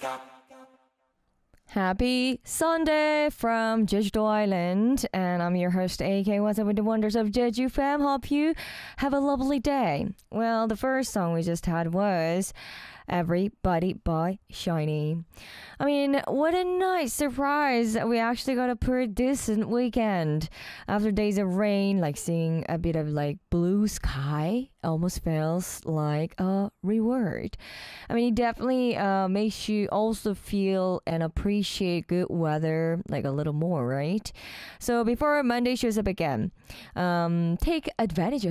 Happy Sunday from Jeju Island, and I'm your host AK. What's up with the wonders of Jeju fam? Hope you have a lovely day. Well, the first song we just had was Everybody by Shiny. I mean, what a nice surprise that we actually got a pretty decent weekend. After days of rain, like seeing a bit of like blue sky almost feels like a reward. I mean, it definitely makes you also feel and appreciate good weather like a little more, right? So before Monday shows up again, take advantage of